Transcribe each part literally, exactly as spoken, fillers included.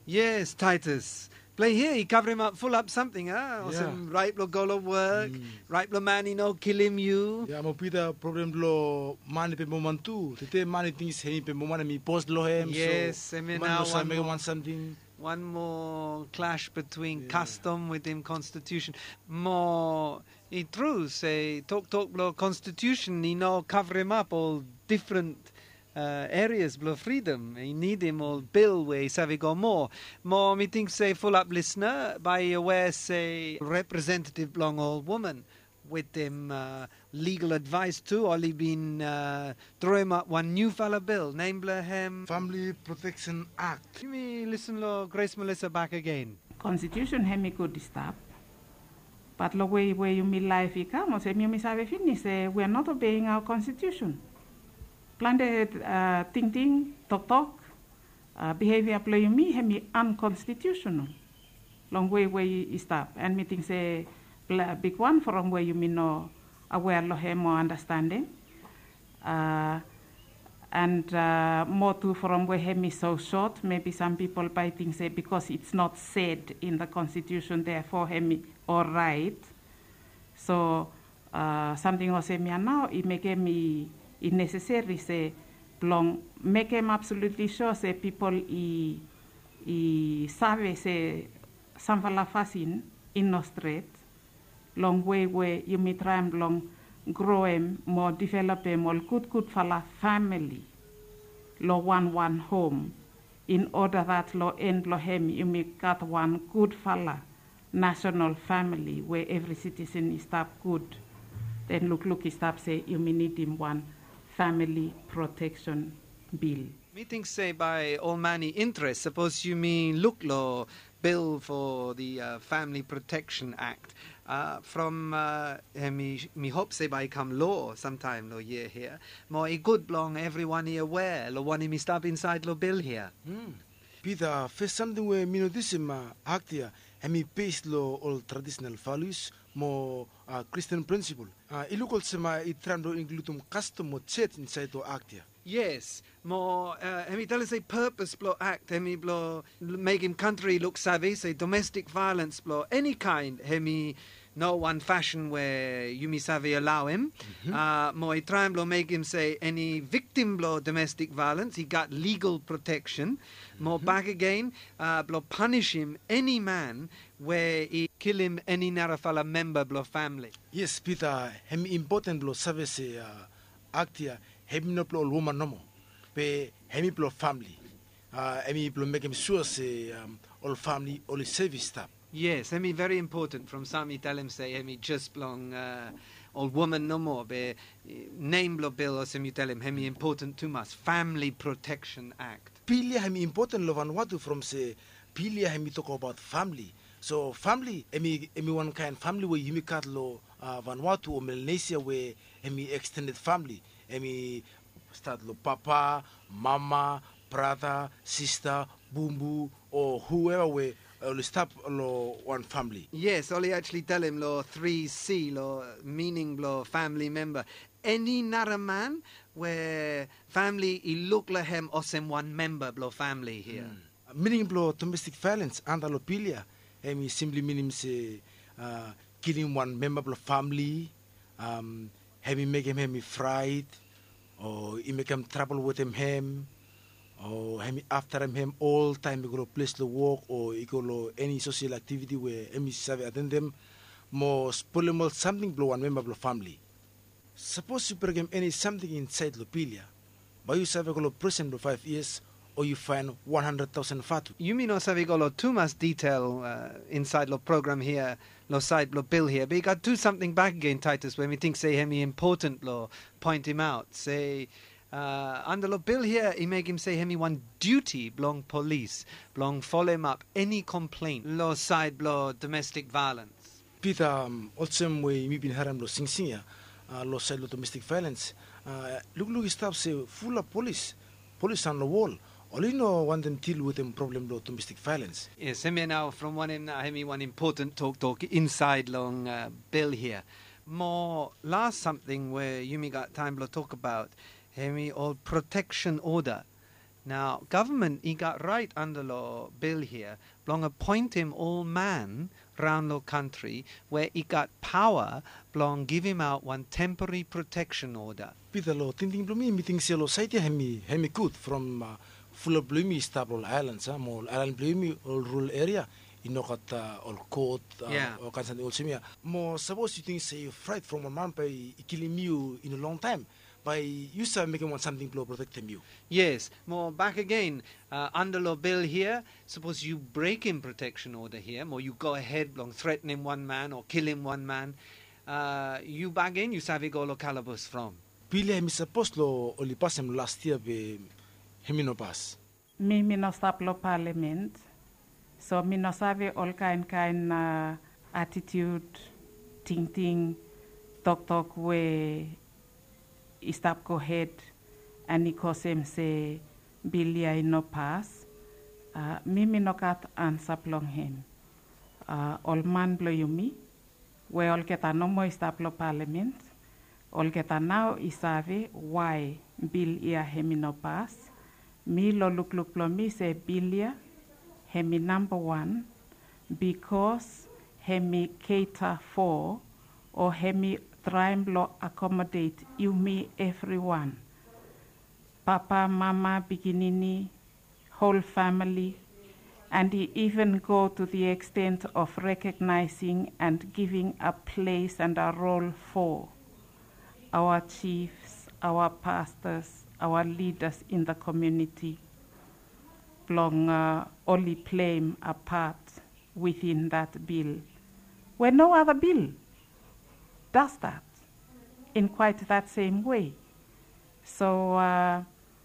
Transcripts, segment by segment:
Yes, Titus. Play here, he cover him up, full up something, huh? Or Yeah. some right lo golo work, Mm. right lo man, you know, kill him you. Ya mo pita problem lo mani pe momentu. Tete mani things hemi pe momana mi post lo hem. Yes, so I mean man now lo sa one make more- want something. One more clash between Yeah. custom with him constitution. More, he true, say, talk, talk, blow constitution, he know cover him up all different uh, areas, blow freedom. He need him all bill where he say go more. More, me think, say, full up listener, by aware, say, representative belong old woman. With him uh, legal advice too, or he been uh, throw him up one new fella bill, name him. Family Protection Act. Let me listen to Grace Melissa back again. Constitution hemi could stop. But the way where you mean life come, say you miss finish, say we are not obeying our constitution. Planned uh, ting ting, talk talk, uh, behavior play you me hemi unconstitutional. Long way where you stop. And meeting say big one from where you mean no aware lo him or understanding. Uh, and uh, more too from where him is so short, maybe some people by think say because it's not said in the constitution, therefore him all right. So uh, something was say me now it make me it necessary say long make him absolutely sure say people i i sabe say some fala fasin in no straight long way where you may try and long grow him more develop him more good good fala family lo one one home in order that lo end lo him you may got one good fala national family where every citizen is stop good then look look stop say you may need him one family protection bill. Meetings say by all many interest. Suppose you mean look law bill for the uh, Family Protection Act. Uh, from uh, eh, me, me hope say by come law sometime lo year here. More a good long everyone here aware lo one me stop inside lo bill here. Hmm. Pita first something where me no this ma actia hemi paste lo all traditional values mo uh, Christian principle. Uh, ilukol sema itrando include custom mo chet inside to actia. Yes, more. Uh, hemi tell us a purpose blow act. Hemi blow make him country look savvy. Say domestic violence blow any kind. Hemi no one fashion where you me savvy allow him. Mhm. Uh, more try and blow make him say any victim blow domestic violence. He got legal protection. More back again. Uh, blow punish him any man where he kill him any narafala member blow family. Yes, Peter, hemi important lo service uh, actia hemi no plo woman nomo. Pe hemi plo family. Uh, hemi plo make him sure say um, all family all service staff. Yes, hemi very important. From some, he tell him say hemi just belong uh, old woman no more. Be name blo bill or some you tell him hemi important too much. Family Protection Act. Pilia hemi important lo Vanuatu from say pilia hemi talk about family. So family hemi hemi one kind family where hemi cut lo uh, Vanuatu or Melanesia where hemi extended family. Hemi start lo papa, mama, brother, sister, bumbu or whoever where uh, stop lo one family. Yes, Ollie actually tell him lo three C lo meaning lo family member. Any nara man where family he look like him or some one member blo family here. Mm. Meaning blo domestic violence and alopelia. Hemi simply meaning say uh, killing one member of the family, um, hemi make him hemi fried, or he make him trouble with him him, or hemi after him him all time he go to place to work or he go to any social activity where hemi serve attend them, more spoilable something blow one member of the family. Suppose you bring him any something inside lopelia, but you serve go to prison for five years. Or you find one hundred thousand fatu. You mean no sabi go lo too much detail uh, inside lo program here, lo side lo bill here. But you got do something back again, Titus, when we think say hemi important lo point him out. Say uh, under lo bill here, he make him say hemi one duty belong police, belong follow him up any complaint lo side lo domestic violence. Peter, um, also way me been haram lo sing sing uh, lo side lo domestic violence. Uh, look look stop say full of police, police on the wall. Only no want them deal with them problem lo domestic violence. Yes, hemi now from one him now hemi one important talk talk inside long uh, bill here. More last something where you me got time to talk about hemi all protection order. Now, government, he got right under law bill here, belong appoint him all man round the country, where he got power, belong give him out one temporary protection order. Pita lo tinting blumi meeting selo site hemi hemi good from uh, full of blumi stable islands, uh, more island blumi all rural area. Inokat uh, all court uh, Yeah. or kansan all semia. More suppose you think say fright from a man by killing you in a long time. By you start making one something to protect them you. Yes, more back again, uh, under law bill here, suppose you break in protection order here, or you go ahead, long threatening one man or killing one man, uh, you back in, you sabi go lo calabus from. Pili hemi suppose lo olipas hem last year be hemi no pass. Mi mi no stop lo parliament, so mi no sabe all kind kind uh, attitude, ting ting, talk talk we istap go head, and ikosem se bilia no pass. Uh, mi mi no kat answer long him. Uh, all man blow you me, we all get a no more istap lo parliament. All get a now isave why bill ia hemi no pass. Mi lo look look lo mi say bilia hemi number one because hemi cater for or hemi try to accommodate you me everyone. Papa, mama, beginini, whole family, and he even go to the extent of recognizing and giving a place and a role for our chiefs, our pastors, our leaders in the community. Belong uh, only playing a part within that bill, where no other bill does that in quite that same way. So, uh,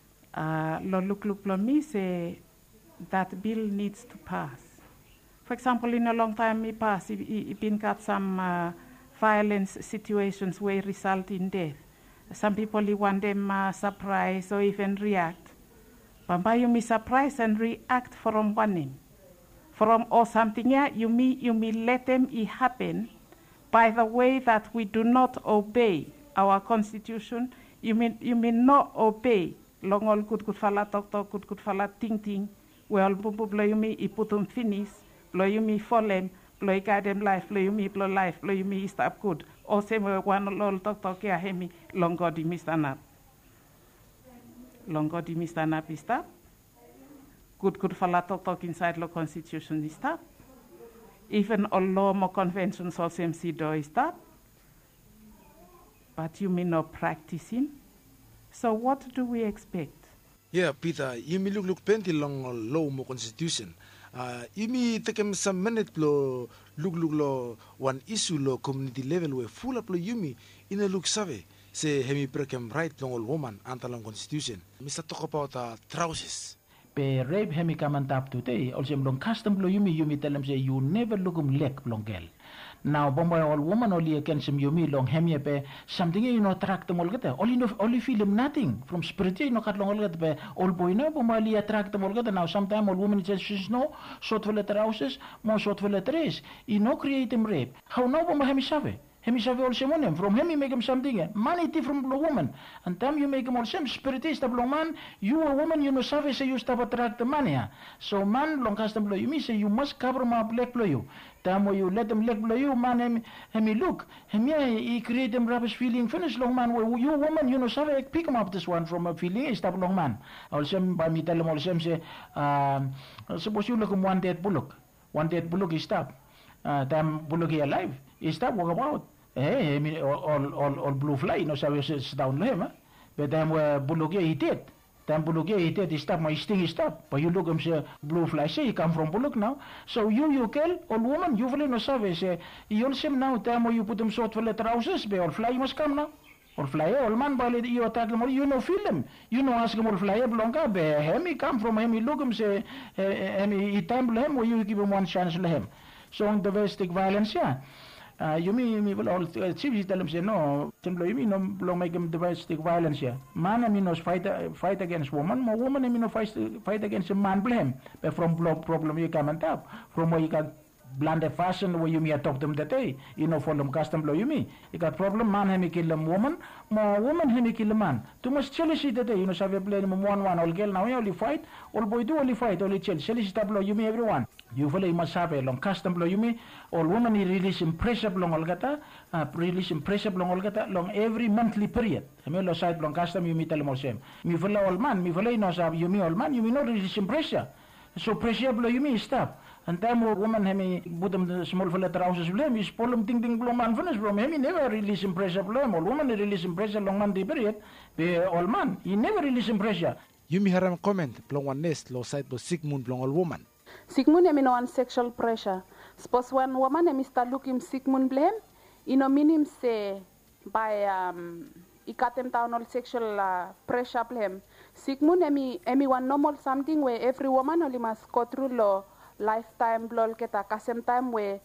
uh, lo look look lo me say that bill needs to pass. For example, in a long time it passed, it, it been got some uh, violence situations where result in death. Some people you want them uh, surprise or even react. But by you me surprise and react from one name. From or something yeah, you me you me let them it happen. By the way that we do not obey our constitution, you mean you mean not obey long all good good fala talk talk good good fala ting ting. Well bubu blow you me I put them finish, blow you me for them, blow you guide them life, blow you me blow life, blow you me stop good. Or same one lol talk talk ya hemi long god di stand up. Long god di stand up is stop. Good good fala talk talk inside the constitution is stop. Even all law more conventions or same see do is that. But you may not practicing. So what do we expect? Yeah, Peter, you may look look plenty long law mo constitution. Uh, you may take him some minute lo look look lo one issue lo community level where full up lo you me in a look survey. Say hemi break him right long old woman anti long constitution. Mister talk about uh, trousers. Pe rape hemi kamantap today, also long custom lo yumi yumi tell them say you never look um leg long girl. Now bomba all woman only against him yumi long hemi pe something you know attract them all get only no only feel him nothing from spirit you know kat long all get pe all boy no bomba only attract them all get now sometimes all woman says she's no short for letter houses more short for letter is you know create him rape how no bomba hemi save hemi save all same one from hemi make him something money from the woman and time you make him all same spirit is the man you a woman you know save say you stop attract the money so man long custom blow you me say you must cover my black blow you time you let them leg blow you man hemi hemi look hemi he create them rubbish feeling finish long man you woman you know save pick him up this one from a feeling is the long man also by me tell them all same say um suppose you look one dead bullock one dead bullock is stop uh time bullock is alive is stop walk about eh I mean all all all blue fly no sabi sit down him but then where bullock he did then bullock he did stop my sting stop but you look him say blue fly say he come from bullock now so you you kill all woman you really no sabi say you also now time you put them short for the trousers be all fly must come now or fly all man by you attack them you know feel them you know ask him all fly belonga be him he come from him he look him say him he time him or you give him one chance to him so on domestic violence yeah Uh, you mean me all uh, chiefs tell them say no simply you mean no long make them domestic violence yeah man I mean no fight uh, fight against woman more woman I mean no fight fight against a man blame but from problem you come and up from where you got blande fashion where you me talk them that day you know for them custom blow you me you got problem man hemi kill them woman more woman hemi kill man too much jealousy that day you know save play them one one all girl now you only fight all boy do only fight only chill jealousy blow you me everyone you follow you must have a long custom blow you me all woman he release pressure long all gata uh, release pressure long all gata long every monthly period I mean lo side long custom you me tell them same me follow all man me follow no sab you me all man you me no release pressure so pressure blow you me stop and time woman hemi budem small fella trousers blame is problem ting ting blom man funes blom hemi never release pressure blom all woman release pressure long man period be all man he never release pressure you me haram comment blong one nest lo side bo Sigmund blong all woman Sigmund hemi no one sexual pressure suppose one woman hemi start looking Sigmund blame you know minim say by um ikatem town all sexual uh, pressure blame Sigmund hemi hemi one normal something where every woman only must go through law lifetime blol keta kasem time where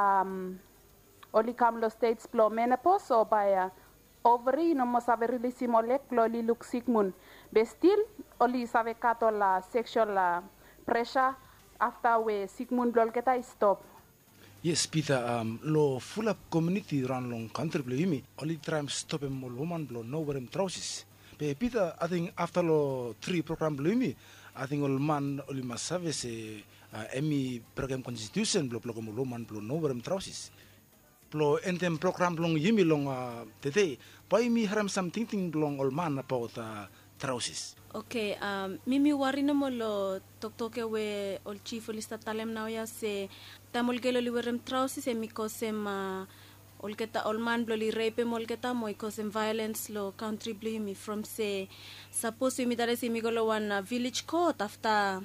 um only come lo states blow menopause or by uh, ovary no mo save release molek loli look Sigmund but still only save kato la sexual uh, pressure after where Sigmund blol keta stop. Yes, Peter, um, lo full up community run long country blow you me only try stop him all woman blow no wear him trousers. But Peter, I think after lo three program blow me I think all man only must have a uh, emi program constitution blo blo mo man blo no weram trousers blo entem program long yimi long uh, today by me haram something thing long all man about uh, trousers. Okay, um mimi warina mo lo toktoke we ol chief lista talem na ya se tamol gelo li weram trousers emi kosem uh, olketa olman blo li rape molketa mo kosem violence lo country blue me from say suppose mi dare se mi golo one uh, village court after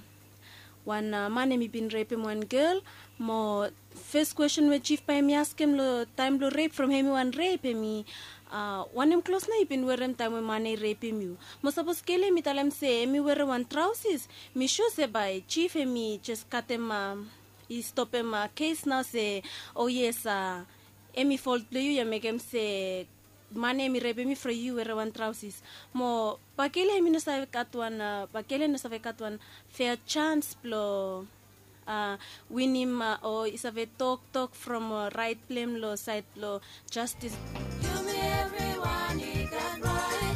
one uh, man mi been raping one girl mo first question with chief pa mi ask him lo time lo rape from him one rape me uh one him close na ibin werem time we man rape me mo suppose kele mi talem se mi were one trousers mi show se by chief mi just cut him uh, he stop him uh, case now say oh yes uh emi fault blue you make him say mane mi rape mi for you were one trousers mo pakele mi no sabe katwan uh, pakele no sabe katwan fair chance plo uh win him uh, or isave talk talk from uh, right blame lo side lo justice you me everyone you got right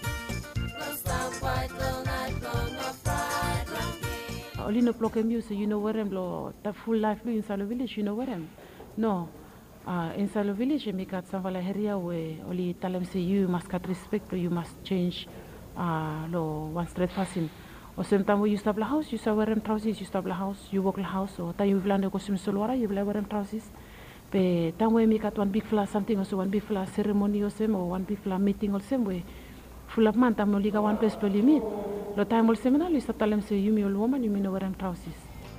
don't stop white all night long no fried long only no block music you know where I'm lo the full life in Salo village you know where I'm no Uh, in Salo village, we got some area where only tell them say you must get respect or you must change uh, lo one straight fashion. Or sometimes when you stop the house, you start wearing trousers, you stop the house, you walk the house, or time you blend the costume solwara, you blend wearing trousers. But time when we got one big flash something also one big flash ceremony or same or one big flash meeting or same way. Full of man, time only got one place to meet. Lo time all seminar, you start tell them say you me all woman, you me no wearing trousers.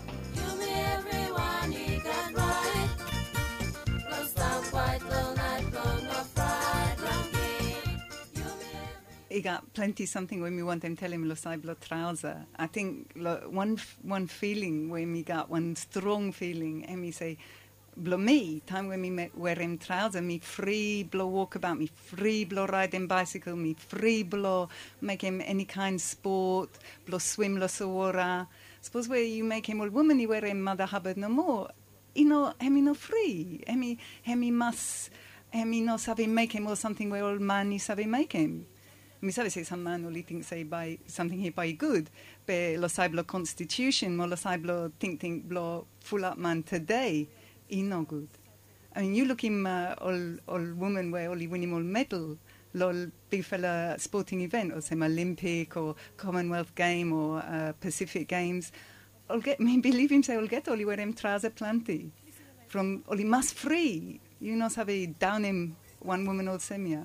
He got plenty something when we want them tell him lo sai blo trouser. I think lo, one one feeling when we got one strong feeling and we say blo me time when we met, wear him trouser me free blo walk about me free blo ride him bicycle me free blo make him any kind sport blo swim lo sawara. Suppose where you make him all woman you wear him Mother Hubbard no more. You know hemi no free hemi hemi must hemi no sabe make him or something where all man you sabe make him. Mi sabe say some man only think say by something he by good, but lo sai blo constitution, mo lo sai blo think think blo full up man today, he no good. I mean, you look him uh, all all woman where only win him all medal, lo big fella sporting event or some Olympic or Commonwealth game or uh, Pacific Games, I'll get me believe him say I'll get only wear him trouser plenty, from only must free. You know sabe down him one woman all semia.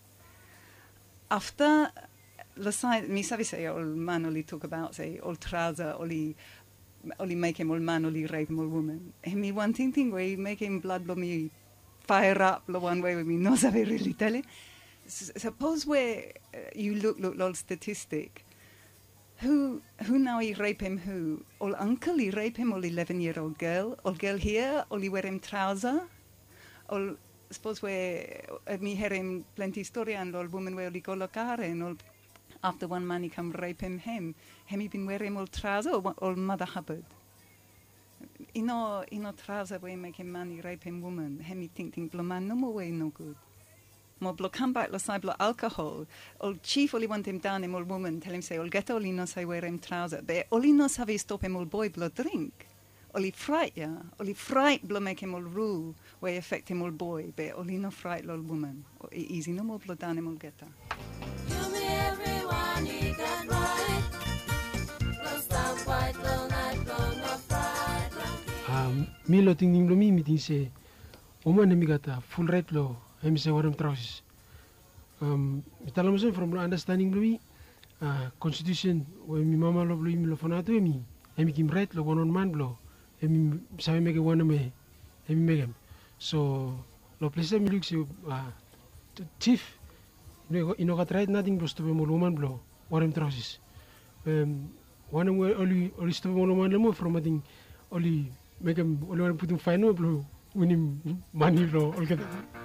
After the side, me sabe say all man only talk about say all trouser only only make him all man only rape him all woman. And me one thing thing where make him blood blow me fire up the one way with me no sabe really tell it. S- suppose where uh, you look look all statistic. Who who now he rape him who? All uncle he rape him all eleven year old girl. All girl here only wear him trouser. All suppose where uh, me hear him plenty story and all women where he go look at and all after one man he come rape him him. Him he been wearing all trouser or all Mother Hubbard. ino ino trouser we make him money raping woman. Hemi think think blo man no more way no good. Mo blo come back lo sai blo alcohol. Ol chief only want him down him old woman tell him say ol get all ino say wear him trouser. Be all ino savi stop him old boy blo drink. Oli fright ya. Oli fright blo make him old rule way affect him old boy. Be all ino fright old woman. O, easy no more blo down him old get her. You me everyone he got right. No stop white, no night, no no fright. Um, Milo tingning lo mi meeting se woman hemi gata full right lo hemi se waram trousers. Um, mitalam se from understanding lo mi uh, constitution we mi mama lo lo mi lo fonato hemi hemi kim right lo one on man lo hemi sabe mege wana me hemi megem. So lo place mi luk se uh, chief ino ino gat right nothing lo stope mo woman lo waram trousers. Um, wana mo oli oli stope mo woman lo mo from ating oli make him only want to put him fine no blue winning money lo all get